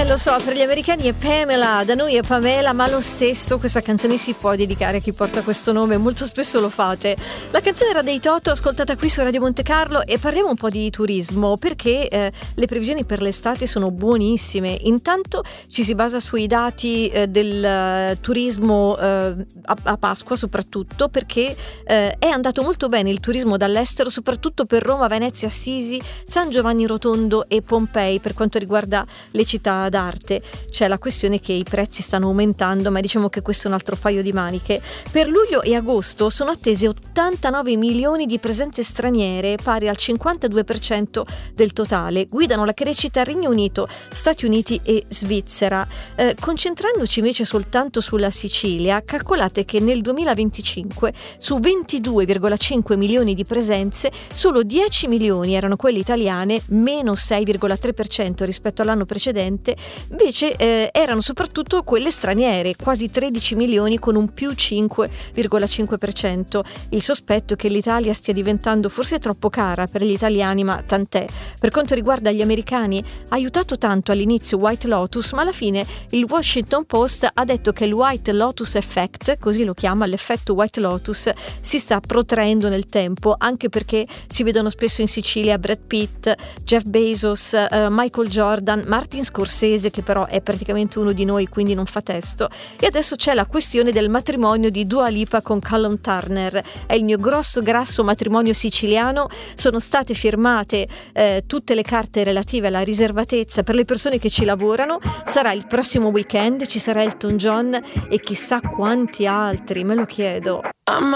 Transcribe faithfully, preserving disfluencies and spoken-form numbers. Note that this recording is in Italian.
Eh, lo so, per gli americani è Pamela, da noi è Pamela, ma lo stesso questa canzone si può dedicare a chi porta questo nome, molto spesso lo fate. La canzone era dei Toto, ascoltata qui su Radio Monte Carlo, e parliamo un po' di turismo, perché eh, le previsioni per l'estate sono buonissime. Intanto ci si basa sui dati eh, del uh, turismo eh, a, a Pasqua soprattutto, perché eh, è andato molto bene il turismo dall'estero, soprattutto per Roma, Venezia, Assisi, San Giovanni Rotondo e Pompei per quanto riguarda le città d'arte. C'è la questione che i prezzi stanno aumentando, ma diciamo che questo è un altro paio di maniche. Per luglio e agosto sono attese ottantanove milioni di presenze straniere, pari al cinquantadue per cento del totale. Guidano la crescita Regno Unito, Stati Uniti e Svizzera. Eh, concentrandoci invece soltanto sulla Sicilia, calcolate che nel duemilaventicinque su ventidue virgola cinque milioni di presenze solo dieci milioni erano quelle italiane, meno sei virgola tre per cento rispetto all'anno precedente. Invece eh, erano soprattutto quelle straniere, quasi tredici milioni con un più cinque virgola cinque per cento. Il sospetto è che l'Italia stia diventando forse troppo cara per gli italiani, ma tant'è. Per quanto riguarda gli americani, ha aiutato tanto all'inizio White Lotus, ma alla fine il Washington Post ha detto che il White Lotus Effect, così lo chiama, l'effetto White Lotus, si sta protraendo nel tempo, anche perché si vedono spesso in Sicilia Brad Pitt, Jeff Bezos, uh, Michael Jordan, Martin Scorsese, che però è praticamente uno di noi, quindi non fa testo. E adesso c'è la questione del matrimonio di Dua Lipa con Callum Turner. È il mio grosso grasso matrimonio siciliano. Sono state firmate eh, tutte le carte relative alla riservatezza per le persone che ci lavorano. Sarà il prossimo weekend, ci sarà Elton John e chissà quanti altri, me lo chiedo.